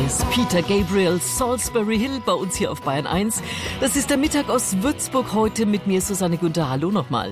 ist Peter Gabriel, Salisbury Hill bei uns hier auf Bayern 1. Das ist der Mittag aus Würzburg heute mit mir, Susanne Günther. Hallo nochmal.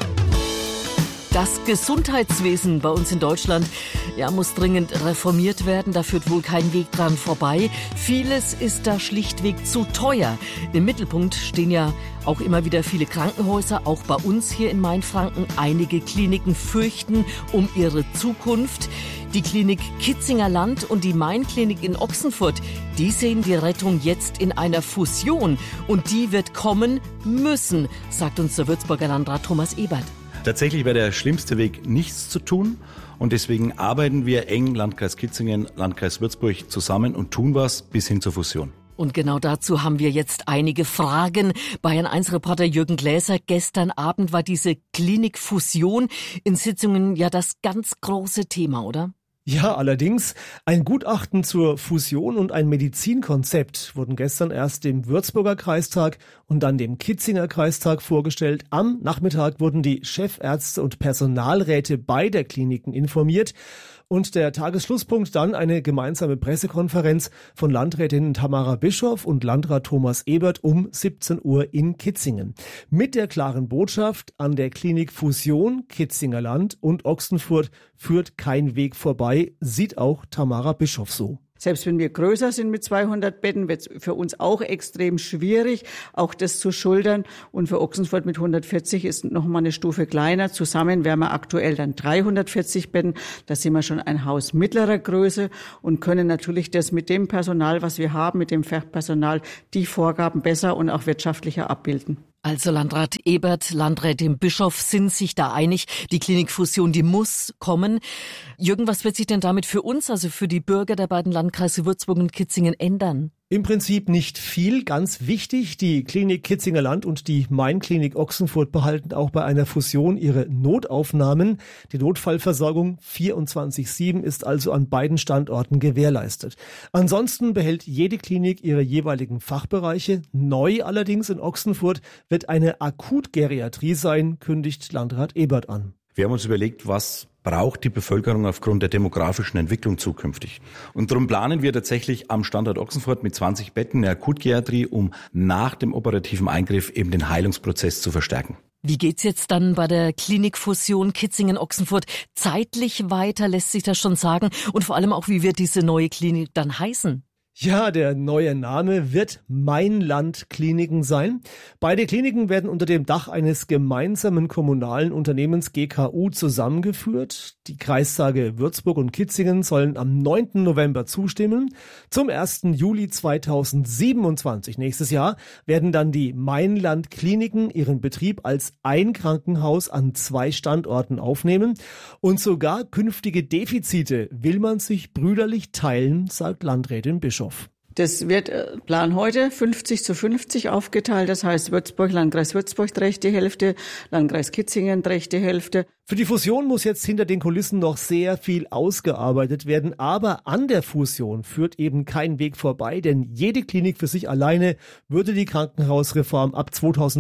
Das Gesundheitswesen bei uns in Deutschland muss dringend reformiert werden. Da führt wohl kein Weg dran vorbei. Vieles ist da schlichtweg zu teuer. Im Mittelpunkt stehen ja auch immer wieder viele Krankenhäuser, auch bei uns hier in Mainfranken. Einige Kliniken fürchten um ihre Zukunft. Die Klinik Kitzinger Land und die Main-Klinik in Ochsenfurt, die sehen die Rettung jetzt in einer Fusion. Und die wird kommen müssen, sagt uns der Würzburger Landrat Thomas Ebert. Tatsächlich wäre der schlimmste Weg, nichts zu tun. Und deswegen arbeiten wir eng, Landkreis Kitzingen, Landkreis Würzburg zusammen und tun was bis hin zur Fusion. Und genau dazu haben wir jetzt einige Fragen. Bayern-1-Reporter Jürgen Gläser, gestern Abend war diese Klinikfusion in Sitzungen ja das ganz große Thema, oder? Ja, allerdings. Ein Gutachten zur Fusion und ein Medizinkonzept wurden gestern erst dem Würzburger Kreistag und dann dem Kitzinger Kreistag vorgestellt. Am Nachmittag wurden die Chefärzte und Personalräte beider Kliniken informiert. Und der Tagesschlusspunkt dann eine gemeinsame Pressekonferenz von Landrätin Tamara Bischof und Landrat Thomas Ebert um 17 Uhr in Kitzingen. Mit der klaren Botschaft: An der Klinik Fusion Kitzinger Land und Ochsenfurt führt kein Weg vorbei, sieht auch Tamara Bischof so. Selbst wenn wir größer sind mit 200 Betten, wird es für uns auch extrem schwierig, auch das zu schultern. Und für Ochsenfurt mit 140 ist noch mal eine Stufe kleiner. Zusammen wären wir aktuell dann 340 Betten. Da sind wir schon ein Haus mittlerer Größe und können natürlich das mit dem Personal, was wir haben, mit dem Fachpersonal, die Vorgaben besser und auch wirtschaftlicher abbilden. Also Landrat Ebert, Landrätin Bischof sind sich da einig. Die Klinikfusion, die muss kommen. Jürgen, was wird sich denn damit für uns, also für die Bürger der beiden Landkreise Würzburg und Kitzingen ändern? Im Prinzip nicht viel. Ganz wichtig, die Klinik Kitzinger Land und die Main-Klinik Ochsenfurt behalten auch bei einer Fusion ihre Notaufnahmen. Die Notfallversorgung 24/7 ist also an beiden Standorten gewährleistet. Ansonsten behält jede Klinik ihre jeweiligen Fachbereiche. Neu allerdings in Ochsenfurt wird eine Akutgeriatrie sein, kündigt Landrat Ebert an. Wir haben uns überlegt, was braucht die Bevölkerung aufgrund der demografischen Entwicklung zukünftig. Und darum planen wir tatsächlich am Standort Ochsenfurt mit 20 Betten eine Akutgeriatrie, um nach dem operativen Eingriff eben den Heilungsprozess zu verstärken. Wie geht's jetzt dann bei der Klinikfusion Kitzingen-Ochsenfurt zeitlich weiter, lässt sich das schon sagen? Und vor allem auch, wie wird diese neue Klinik dann heißen? Ja, der neue Name wird Mein-Land Kliniken sein. Beide Kliniken werden unter dem Dach eines gemeinsamen kommunalen Unternehmens GKU zusammengeführt. Die Kreistage Würzburg und Kitzingen sollen am 9. November zustimmen. Zum 1. Juli 2027, nächstes Jahr, werden dann die Mein-Land Kliniken ihren Betrieb als ein Krankenhaus an 2 Standorten aufnehmen. Und sogar künftige Defizite will man sich brüderlich teilen, sagt Landrätin Bischof. Das wird Plan heute 50:50 aufgeteilt. Das heißt, Würzburg, Landkreis Würzburg trägt die Hälfte, Landkreis Kitzingen trägt die Hälfte. Für die Fusion muss jetzt hinter den Kulissen noch sehr viel ausgearbeitet werden. Aber an der Fusion führt eben kein Weg vorbei, denn jede Klinik für sich alleine würde die Krankenhausreform ab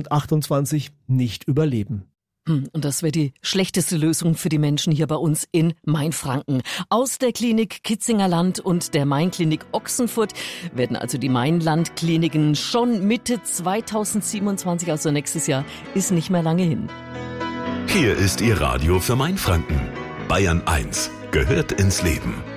2028 nicht überleben. Und das wäre die schlechteste Lösung für die Menschen hier bei uns in Mainfranken. Aus der Klinik Kitzinger Land und der Main-Klinik Ochsenfurt werden also die Main-Land-Kliniken schon Mitte 2027, also nächstes Jahr, ist nicht mehr lange hin. Hier ist Ihr Radio für Mainfranken. Bayern 1 gehört ins Leben.